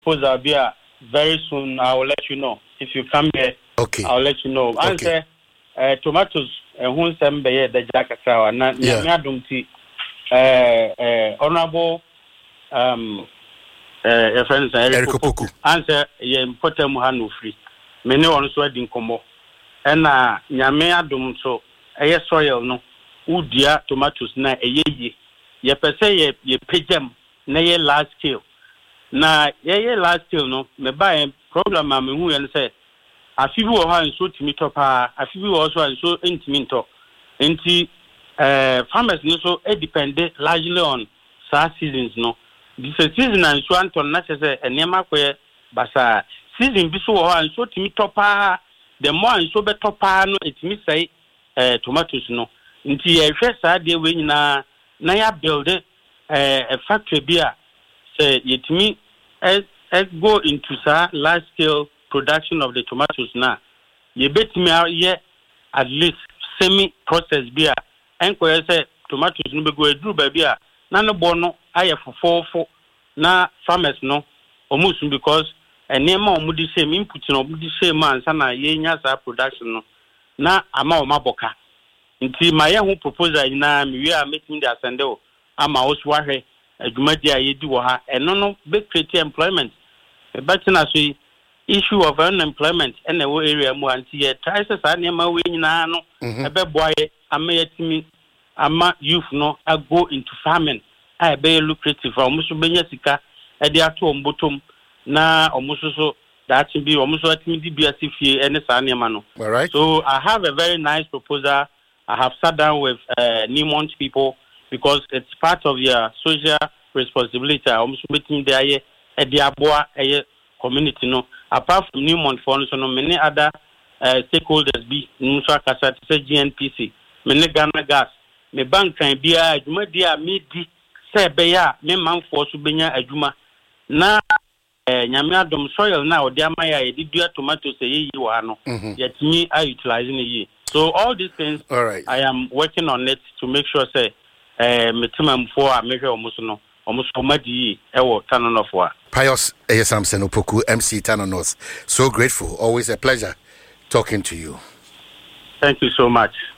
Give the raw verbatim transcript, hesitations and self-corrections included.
proposal be very soon. I will let you know. If you come here, okay, I'll let you know. Okay. Answer uh, tomatoes. Who send be the jackassaw na na adum ti uh honorable um uh friends Eric Opoku. Answer ye important mu ha no free. Me ne won so adi nkomo. E na nyame adum so eye soil no udia tomatoes na eyeye. Ye pese ye ye pejam na ye large scale. Na ye ye large scale no me buy problem am hu ye say afi bi wo ha nso timi topa afi bi wo so nso entimi nto enti eh farmers no so e depend largely on sa seasons no this season and so anton na say enema kwe basa season bi so wo ha nso timi topa the more nso be topa no etimi say eh tomatoes no enti ye hwe sa de we nyina na ya build eh a factory bi a say yetimi eh go into sa large scale production of the tomatoes now. You bet me out yet at least semi processed beer. And say tomatoes no be go through baby. Nano bono I have four four na farmers no almost because a name of the same input no the same man sana ye nyasa production no na ama o maboka. Nti my own proposal na we are making the ascendo ama oswahe adwuma dia ye di wo ha eno no be create employment. But na so issue of unemployment and the area mu anti ye try say sa nema we nyina no ebe boye ama yetimi ama youth no I go into farming I be lucrative omuso benya sika e de ato ombotom na omuso so that be omuso atimi di bia sifie ene sa nema no. All right. So I have a very nice proposal. I have sat down with uh, Newmont people because it's part of their social responsibility. Omuso betimi dey e de aboa e community no. Apart from Newmont Fund, so no many other uh, stakeholders be Musa Kasa to say G N P C, many Ghana Gas, me bank can be a Juma dia me di say beya me man for subenya ajuma na nyame adom soil na odi amaya e di dua tomatoes e yi wa no yet me are utilizing it. So all these things all right. I am working on it to make sure say eh metimam for a measure omuso no omuso madi e wo tanon of wa Pius Samson Opoku, M C Tanonos. So grateful. Always a pleasure talking to you. Thank you so much.